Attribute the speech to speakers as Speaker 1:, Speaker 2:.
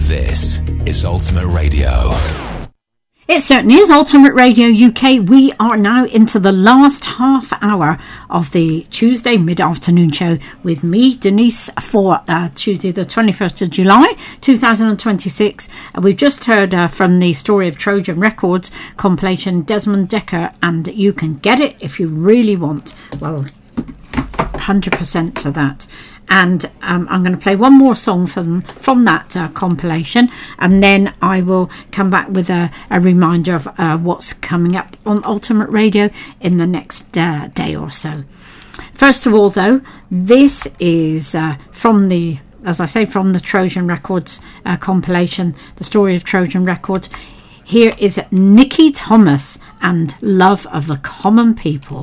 Speaker 1: This is Ultimate Radio.
Speaker 2: It certainly is Ultimate Radio UK. We are now into the last half hour of the Tuesday mid-afternoon show with me, Denise, for Tuesday the 21st of July 2026. We've just heard from the Story of Trojan Records compilation, Desmond Dekker, and You Can Get It If You Really Want. Well, 100% to that. And I'm going to play one more song from that compilation, and then I will come back with a reminder of what's coming up on Ultimate Radio in the next day or so. First of all, though, this is from the Trojan Records compilation, The Story of Trojan Records. Here is Nicky Thomas and Love of the Common People.